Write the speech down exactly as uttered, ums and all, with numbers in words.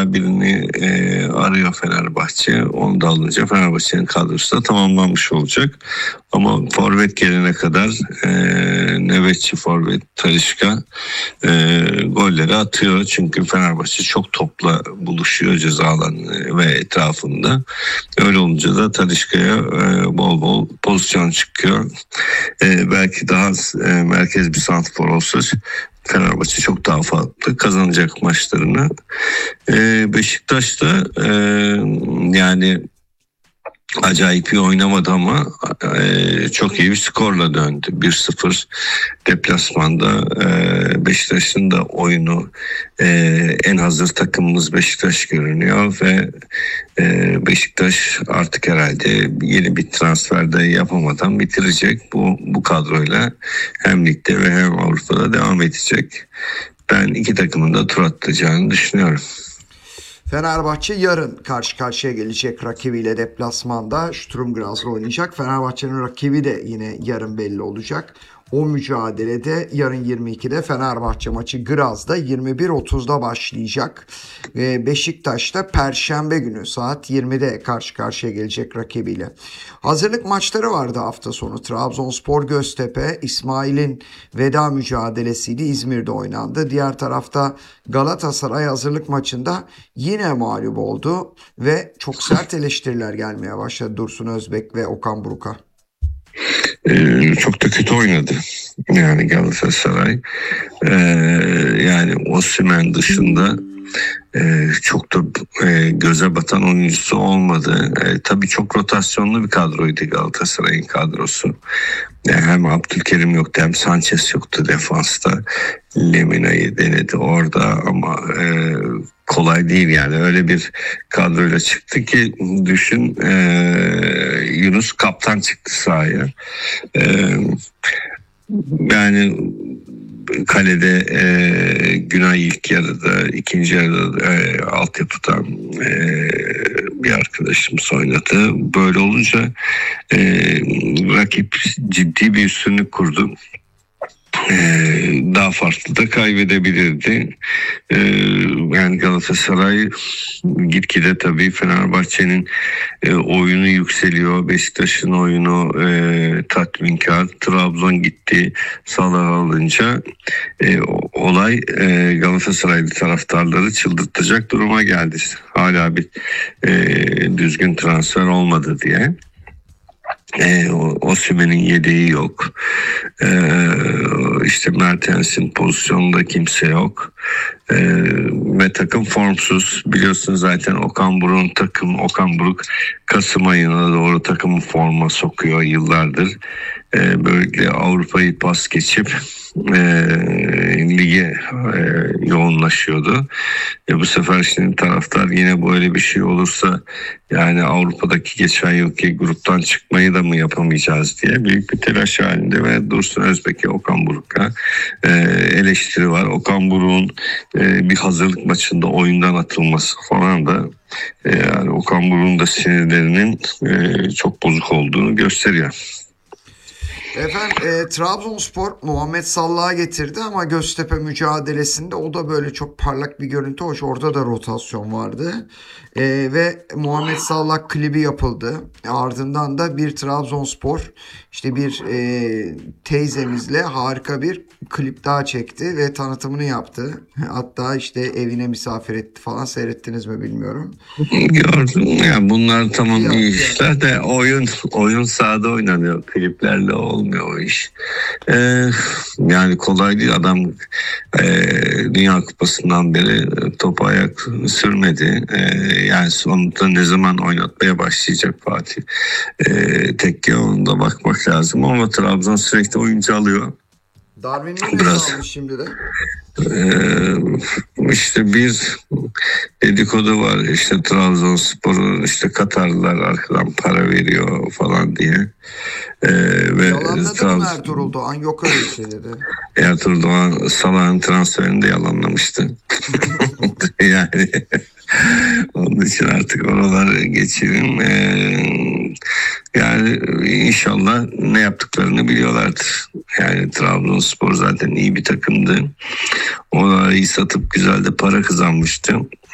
hala birini e, arıyor Fenerbahçe. Onu da alınca Fenerbahçe'nin kadrosu da tamamlanmış olacak. Ama forvet gelene kadar e, nöbetçi forvet Talisca e, golleri atıyor. Çünkü Fenerbahçe çok topla buluşuyor ceza alanı ve etrafında. Öyle olunca da Talisca'ya e, bol bol pozisyon çıkıyor. E, belki daha e, merkez bir santrfor olsa Fenerbahçe çok daha farklı kazanacak maçlarını. Ee, Beşiktaş da e, yani acayip iyi oynamadı ama e, çok iyi bir skorla döndü. bir sıfır deplasmanda e, Beşiktaş'ın da oyunu e, en hazır takımımız Beşiktaş görünüyor ve e, Beşiktaş artık herhalde yeni bir transferde yapamadan bitirecek. Bu, bu kadroyla hem ligde ve hem Avrupa'da devam edecek. Ben iki takımın da tur atlayacağını düşünüyorum. Fenerbahçe yarın karşı karşıya gelecek rakibiyle deplasmanda Sturm Graz'la oynayacak. Fenerbahçe'nin rakibi de yine yarın belli olacak. O mücadelede yarın yirmi ikide Fenerbahçe maçı Graz'da yirmi bir otuzda başlayacak. Beşiktaş'ta Perşembe günü saat yirmide karşı karşıya gelecek rakibiyle. Hazırlık maçları vardı hafta sonu. Trabzonspor Göztepe, İsmail'in veda mücadelesiydi, İzmir'de oynandı. Diğer tarafta Galatasaray hazırlık maçında yine mağlup oldu ve çok sert eleştiriler gelmeye başladı Dursun Özbek ve Okan Buruk'a. Ee, çok da kötü oynadı yani Galatasaray. Ee, yani Osimhen dışında e, çok da e, göze batan oyuncusu olmadı. E, tabii çok rotasyonlu bir kadroydu Galatasaray'ın kadrosu. Yani hem Abdülkerim yoktu hem Sanchez yoktu defansta. Lemina'yı denedi orada ama e, kolay değil yani. Öyle bir kadroyla çıktı ki düşün, e, Yunus kaptan çıktı sahaya. E, yani kalede e, Günay ilk yarıda, ikinci yarıda e, altyapıdan e, bir arkadaşımız oynadı. Böyle olunca e, rakip ciddi bir üstünlük kurdu. Ee, daha farklı da kaybedebilirdi. Ee, yani Galatasaray gitgide tabii Fenerbahçe'nin e, oyunu yükseliyor. Beşiktaş'ın oyunu e, tatminkar. Trabzon gitti. Salah alınca e, olay e, Galatasaraylı taraftarları çıldırtacak duruma geldi. Hala bir e, düzgün transfer olmadı diye. E, Osimhen'in yedeği yok. E, işte Mertens'in pozisyonunda kimse yok. E, ve takım formsuz. Biliyorsunuz zaten Okan Buruk'un takım, Okan Buruk Kasım ayına doğru takımı forma sokuyor yıllardır. E, böylelikle Avrupa'yı pas geçip e, lige e, yoğunlaşıyordu. E, bu sefer şimdi taraftar yine böyle bir şey olursa yani Avrupa'daki geçen yılki gruptan çıkmayı da mı yapamayacağız diye büyük bir telaş halinde ve Dursun Özbek'e, Okan Buruk'a e, eleştiri var. Okan Buruk'un e, bir hazırlık maçında oyundan atılması falan da e, yani Okan Buruk'un da sinirlerinin e, çok bozuk olduğunu gösteriyor. Efendim e, Trabzonspor Muhammed Salah'ı getirdi ama Göztepe mücadelesinde o da böyle çok parlak bir görüntü hoş. Orada da rotasyon vardı. E, ve Muhammed Salah klibi yapıldı. Ardından da bir Trabzonspor işte bir e, teyzemizle harika bir klip daha çekti ve tanıtımını yaptı. Hatta işte evine misafir etti falan, seyrettiniz mi bilmiyorum. Gördüm ya, yani bunlar tamam ya, iyi işler ya. De oyun oyun sahada oynanıyor, kliplerle olmuyor o iş. Ee, yani kolay değil, adam e, Dünya Kupası'ndan beri topa ayak sürmedi. E, yani sonunda ne zaman oynatmaya başlayacak Fatih? E, tekke ona da bakmak lazım ama Trabzon sürekli oyuncu alıyor. Darwin Núñez almış şimdi de. Ee, işte bir dedikodu var, işte Trabzonspor'un işte Katarlılar arkadan para veriyor falan diye. Ee, ve Yalanladı Trabzon... mı Ertuğrul Doğan? Yok öyle bir şey dedi. Ertuğrul Doğan Salah'ın transferini de yalanlamıştı. Yani onun için artık oraları geçelim. Ee, yani inşallah ne yaptıklarını biliyorlardır. Yani Trabzonspor zaten iyi bir takımdı. Onları iyi satıp güzel de para kazanmıştı.